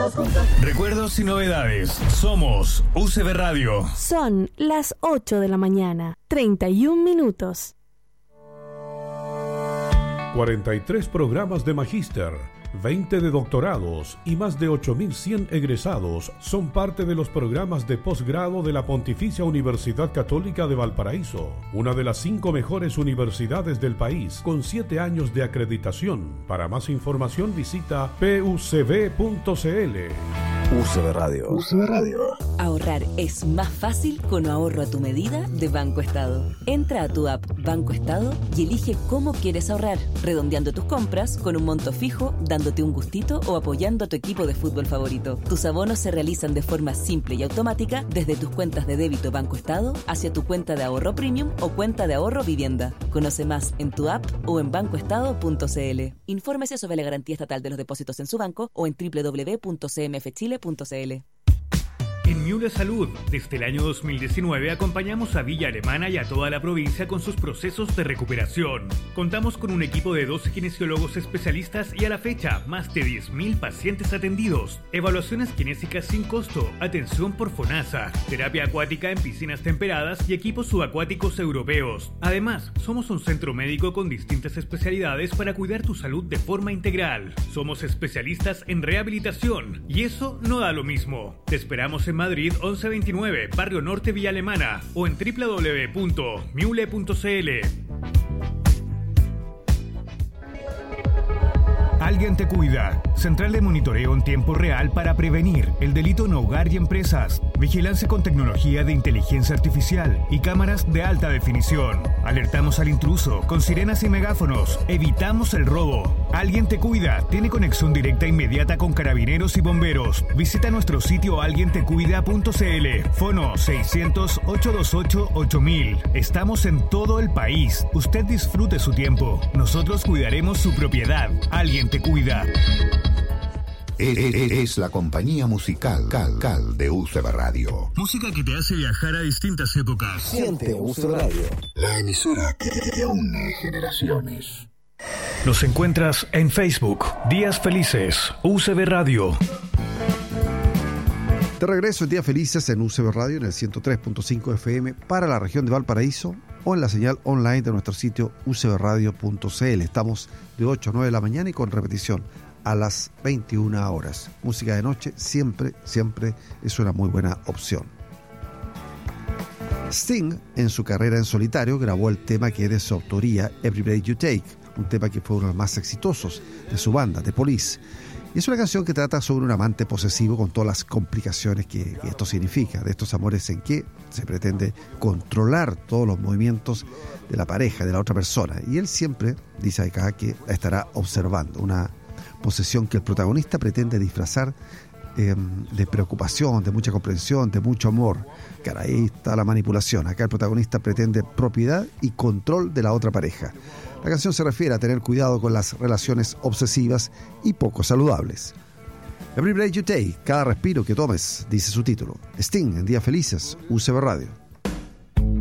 Recuerdos y novedades. Somos UCB Radio. Son las 8 de la mañana, 31 minutos. 43 programas de magíster, 20 de doctorados y más de 8.100 egresados son parte de los programas de posgrado de la Pontificia Universidad Católica de Valparaíso, una de las 5 mejores universidades del país, con 7 años de acreditación. Para más información visita pucb.cl. UCB Radio. UCB Radio. Ahorrar es más fácil con ahorro a tu medida de Banco Estado. Entra a tu app Banco Estado y elige cómo quieres ahorrar, redondeando tus compras con un monto fijo, dándote un gustito o apoyando a tu equipo de fútbol favorito. Tus abonos se realizan de forma simple y automática desde tus cuentas de débito Banco Estado hacia tu cuenta de ahorro premium o cuenta de ahorro vivienda. Conoce más en tu app o en bancoestado.cl. Infórmese sobre la garantía estatal de los depósitos en su banco o en www.cmfchile.cl. En Miule Salud, desde el año 2019 acompañamos a Villa Alemana y a toda la provincia con sus procesos de recuperación. Contamos con un equipo de 12 kinesiólogos especialistas y a la fecha más de 10.000 pacientes atendidos. Evaluaciones kinésicas sin costo, atención por FONASA, terapia acuática en piscinas temperadas y equipos subacuáticos europeos. Además, somos un centro médico con distintas especialidades para cuidar tu salud de forma integral. Somos especialistas en rehabilitación y eso no da lo mismo. Te esperamos en Madrid 1129, Barrio Norte, Villa Alemana o en www.miule.cl. Alguien te cuida. Central de monitoreo en tiempo real para prevenir el delito en hogar y empresas. Vigilancia con tecnología de inteligencia artificial y cámaras de alta definición. Alertamos al intruso con sirenas y megáfonos. Evitamos el robo. Alguien te cuida. Tiene conexión directa e inmediata con carabineros y bomberos. Visita nuestro sitio alguientecuida.cl. Fono 600-828-8000. Estamos en todo el país. Usted disfrute su tiempo. Nosotros cuidaremos su propiedad. Alguien te cuida. Es la compañía musical Cal de UCB Radio. Música que te hace viajar a distintas épocas. Siente UCB Radio. La emisora que une generaciones. Nos encuentras en Facebook, Días Felices, UCB Radio. De regreso en Días Felices en UCB Radio en el 103.5 FM para la región de Valparaíso o en la señal online de nuestro sitio ucbradio.cl. Estamos de 8 a 9 de la mañana y con repetición a las 21 horas. Música de noche siempre es una muy buena opción. Sting, en su carrera en solitario, grabó el tema que es de su autoría, Every Breath You Take, un tema que fue uno de los más exitosos de su banda, The Police. Y es una canción que trata sobre un amante posesivo con todas las complicaciones que esto significa, de estos amores en que se pretende controlar todos los movimientos de la pareja, de la otra persona. Y él siempre dice acá que la estará observando, una posesión que el protagonista pretende disfrazar de preocupación, de mucha comprensión, de mucho amor. Cara, ahí está la manipulación. Acá el protagonista pretende propiedad y control de la otra pareja. La canción se refiere a tener cuidado con las relaciones obsesivas y poco saludables. Every breath you take, cada respiro que tomes, dice su título. Sting en Días Felices, UCB Radio.